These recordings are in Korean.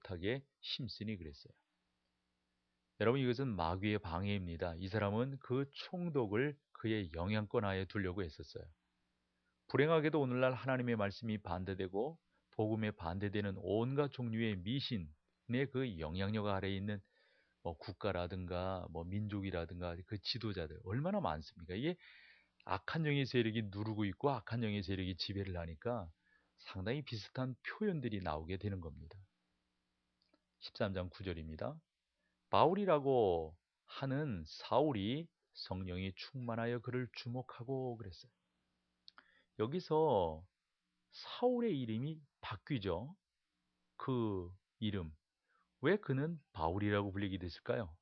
못하게 힘쓰니 그랬어요. 여러분, 이것은 마귀의 방해입니다. 이 사람은 그 총독을 그의 영향권 하에 두려고 했었어요. 불행하게도 오늘날 하나님의 말씀이 반대되고 복음에 반대되는 온갖 종류의 미신의 그 영향력 아래에 있는 국가라든가 민족이라든가 그 지도자들 얼마나 많습니까? 이게 악한 영의 세력이 누르고 있고 악한 영의 세력이 지배를 하니까 상당히 비슷한 표현들이 나오게 되는 겁니다. 13장 9절입니다. 바울이라고 하는 사울이 성령이 충만하여 그를 주목하고 그랬어요. 여기서 사울의 이름이 바뀌죠. 그 이름. 왜 그는 바울이라고 불리게 됐을까요?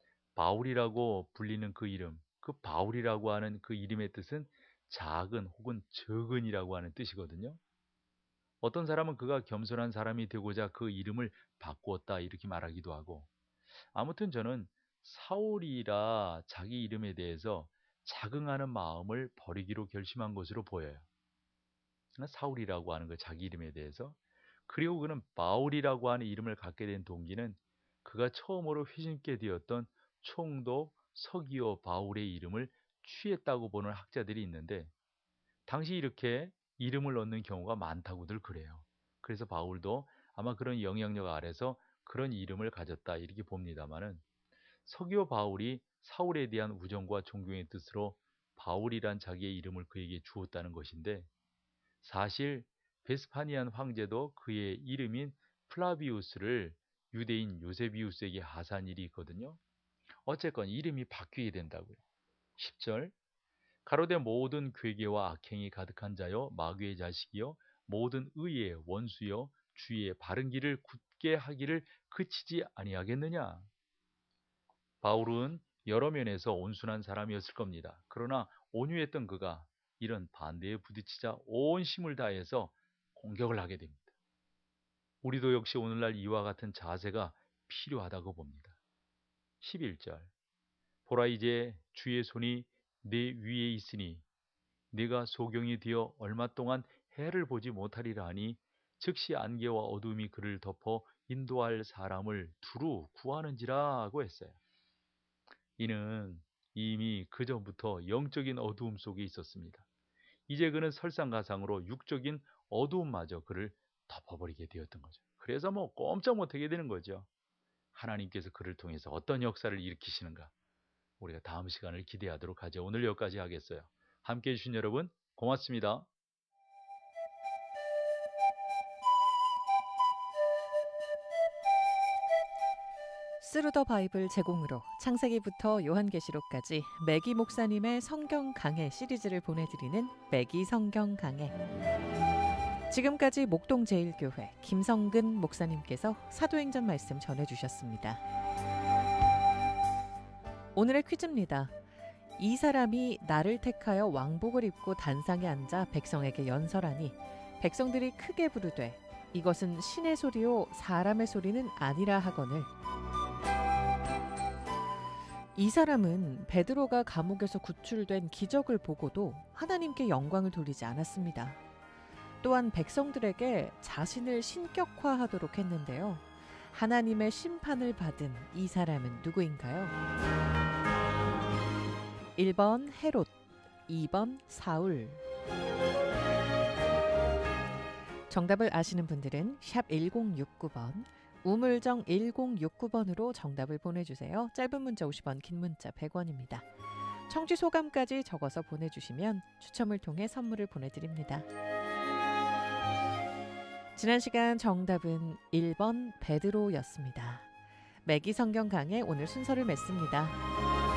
바울이라고 불리는 그 이름, 그 바울이라고 하는 그 이름의 뜻은 작은 혹은 적은이라고 하는 뜻이거든요. 어떤 사람은 그가 겸손한 사람이 되고자 그 이름을 바꾸었다 이렇게 말하기도 하고, 아무튼 저는 사울이라 자기 이름에 대해서 자긍하는 마음을 버리기로 결심한 것으로 보여요. 사울이라고 하는 그 자기 이름에 대해서. 그리고 그는 바울이라고 하는 이름을 갖게 된 동기는 그가 처음으로 휘심게 되었던 총독 서기오 바울의 이름을 취했다고 보는 학자들이 있는데, 당시 이렇게 이름을 얻는 경우가 많다고들 그래요. 그래서 바울도 아마 그런 영향력 아래서 그런 이름을 가졌다 이렇게 봅니다만은, 서기오 바울이 사울에 대한 우정과 존경의 뜻으로 바울이란 자기의 이름을 그에게 주었다는 것인데, 사실 베스파니안 황제도 그의 이름인 플라비우스를 유대인 요세비우스에게 하사한 일이 있거든요. 어쨌건 이름이 바뀌게 된다고요. 10절 가로되 모든 괴계와 악행이 가득한 자여 마귀의 자식이여 모든 의의 원수여 주의 바른 길을 굳게 하기를 그치지 아니하겠느냐. 바울은 여러 면에서 온순한 사람이었을 겁니다. 그러나 온유했던 그가 이런 반대에 부딪히자 온 힘을 다해서 공격을 하게 됩니다. 우리도 역시 오늘날 이와 같은 자세가 필요하다고 봅니다. 11절 보라 이제 주의 손이 내 위에 있으니 네가 소경이 되어 얼마 동안 해를 보지 못하리라 하니 즉시 안개와 어둠이 그를 덮어 인도할 사람을 두루 구하는지라 하고 했어요. 이는 이미 그전부터 영적인 어두움 속에 있었습니다. 이제 그는 설상가상으로 육적인 어두움마저 그를 덮어버리게 되었던 거죠. 그래서 꼼짝 못하게 되는 거죠. 하나님께서 그를 통해서 어떤 역사를 일으키시는가, 우리가 다음 시간을 기대하도록 하죠. 오늘 여기까지 하겠어요. 함께해 주신 여러분 고맙습니다. 스루더 바이블 제공으로 창세기부터 요한계시록까지 매기 목사님의 성경 강해 시리즈를 보내드리는 매기 성경 강해. 지금까지 목동제일교회 김성근 목사님께서 사도행전 말씀 전해주셨습니다. 오늘의 퀴즈입니다. 이 사람이 나를 택하여 왕복을 입고 단상에 앉아 백성에게 연설하니 백성들이 크게 부르되 이것은 신의 소리요 사람의 소리는 아니라 하거늘. 이 사람은 베드로가 감옥에서 구출된 기적을 보고도 하나님께 영광을 돌리지 않았습니다. 또한 백성들에게 자신을 신격화하도록 했는데요. 하나님의 심판을 받은 이 사람은 누구인가요? 1번 헤롯, 2번 사울. 정답을 아시는 분들은 샵 1069번, 우물정 1069번으로 정답을 보내주세요. 짧은 문자 50원, 긴 문자 100원입니다. 청취 소감까지 적어서 보내주시면 추첨을 통해 선물을 보내드립니다. 지난 시간 정답은 1번 베드로였습니다. 매기 성경 강의 오늘 순서를 맺습니다.